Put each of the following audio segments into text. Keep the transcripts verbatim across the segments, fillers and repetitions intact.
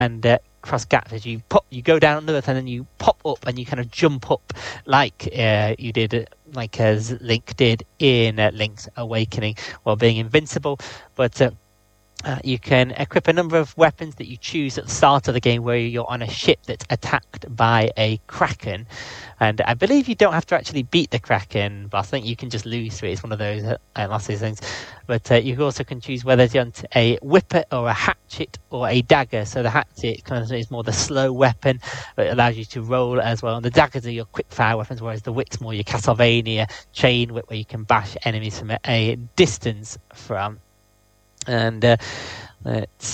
and uh, cross gaps as you pop, you go down to earth, and then you pop up and you kind of jump up like uh, you did, uh, like as Link did in uh, Link's Awakening, while being invincible. But uh, uh, you can equip a number of weapons that you choose at the start of the game, where you're on a ship that's attacked by a Kraken. And I believe you don't have to actually beat the Kraken, but I think you can just lose to it. It's one of those uh, lots of these things. But uh, you also can choose whether you want a whippet or a hatchet or a dagger. So the hatchet kind of is more the slow weapon, but it allows you to roll as well. And the daggers are your quick fire weapons, whereas the whip's more your Castlevania chain whip, where you can bash enemies from a, a distance from. And uh, let's...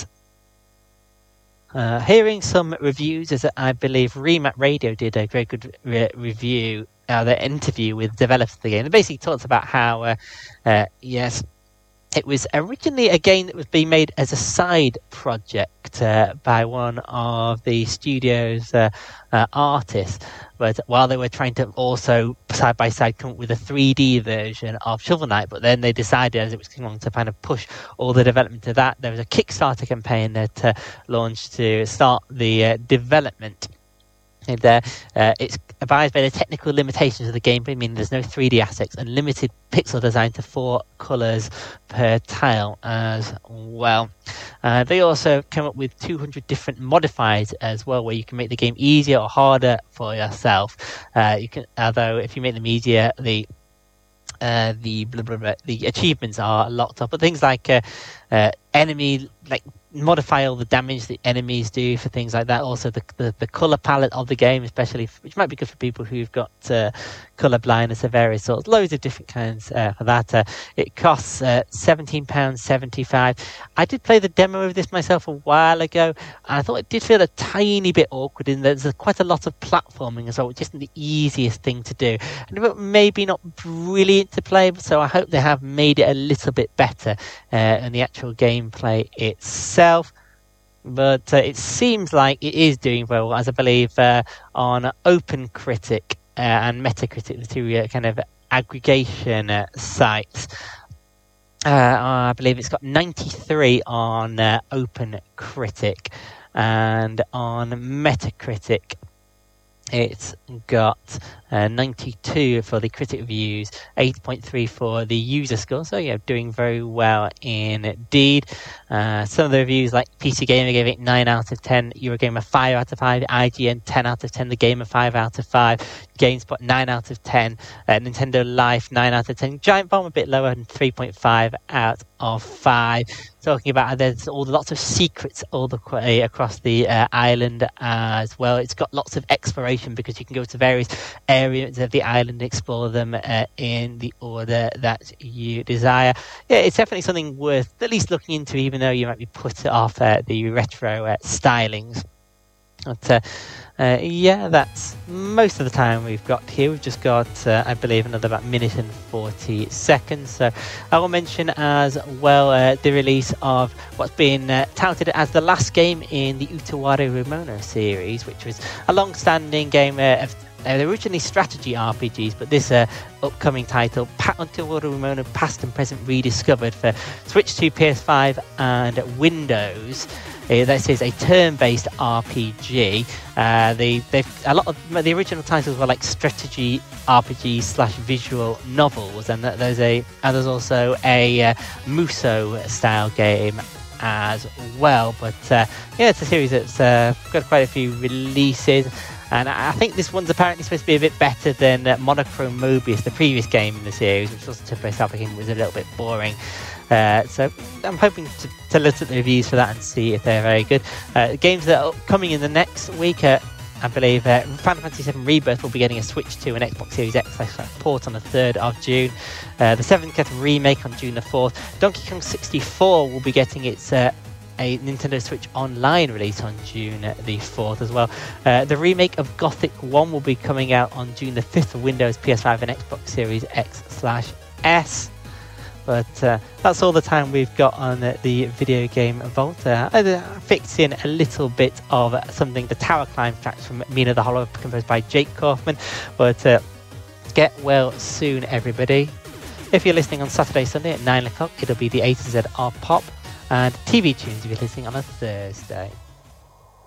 Uh, hearing some reviews, as I believe Remap Radio did a very good re- review, uh, their interview with developers of the game. It basically talks about how, uh, uh, yes, it was originally a game that was being made as a side project uh, by one of the studio's uh, uh, artists, but while they were trying to also side by side come up with a three D version of Shovel Knight, but then they decided, as it was going on, to kind of push all the development to that. There was a Kickstarter campaign that uh, launched to start the uh, development. And, uh, uh, it's advised by the technical limitations of the game, meaning there's no three D assets and limited pixel design to four colours per tile as well. Uh, they also come up with two hundred different modifiers as well, where you can make the game easier or harder for yourself. Uh, you can, although if you make them easier, the uh, the blah, blah, blah, the achievements are locked up. But things like uh, uh, enemy like. modify all the damage the enemies do for things like that. Also the the, the colour palette of the game, especially, f- which might be good for people who've got uh, colour blindness of various sorts. Loads of different kinds uh, for that. Uh, it costs uh, seventeen pounds seventy-five. I did play the demo of this myself a while ago, and I thought it did feel a tiny bit awkward in that there's quite a lot of platforming as well, which isn't the easiest thing to do. And maybe not brilliant to play, so I hope they have made it a little bit better uh, in the actual gameplay itself. But uh, it seems like it is doing very well, as I believe uh, on OpenCritic uh, and Metacritic, the two uh, kind of aggregation uh, sites. Uh, I believe it's got ninety-three on uh, OpenCritic, and on Metacritic it's got uh, ninety-two for the critic reviews, eight point three for the user score. So yeah, doing very well indeed. Uh, some of the reviews, like P C Gamer gave it nine out of ten, Eurogamer five out of five, I G N ten out of ten, The Gamer five out of five, GameSpot nine out of ten, uh, Nintendo Life nine out of ten, Giant Bomb a bit lower and three point five out of five. Talking about how there's all lots of secrets all the way across the uh, island as well. It's got lots of exploration because you can go to various areas of the island and explore them uh, in the order that you desire. Yeah, it's definitely something worth at least looking into, even though you might be put off uh, the retro uh, stylings. But uh, uh, yeah, that's most of the time we've got here. We've just got, uh, I believe, another about minute and forty seconds. So I will mention as well uh, the release of what's been uh, touted as the last game in the Utawari Ramono series, which was a long-standing game uh, of uh, originally strategy R P Gs, but this uh, upcoming title, Utawari Ramono Past and Present Rediscovered, for Switch two, P S five and Windows. Uh, this is a turn-based R P G. Uh, they, they've a lot of the original titles were like strategy R P Gs slash visual novels, and there's a and there's also a uh, Muso style game as well. But uh, yeah, it's a series that's uh, got quite a few releases, and I think this one's apparently supposed to be a bit better than uh, Monochrome Mobius, the previous game in the series, which also took place after it was a little bit boring. Uh, so I'm hoping to, to look at the reviews for that and see if they're very good. Uh, games that are coming in the next week, uh, I believe uh, Final Fantasy seven Rebirth will be getting a Switch two and Xbox Series X port on the third of June. Uh, the Seventh Cat Remake on June the fourth. Donkey Kong sixty-four will be getting its uh, a Nintendo Switch Online release on June the fourth as well. Uh, the remake of Gothic one will be coming out on June the fifth for Windows, P S five and Xbox Series X slash S. But uh, that's all the time we've got on uh, the Video Game Vault. Uh, I uh, fixed in a little bit of uh, something, the Tower Climb tracks from Mina the Hollow, composed by Jake Kaufman. But uh, get well soon, everybody. If you're listening on Saturday, Sunday at nine o'clock, it'll be the A to Z R Pop, and T V Tunes if you're listening on a Thursday.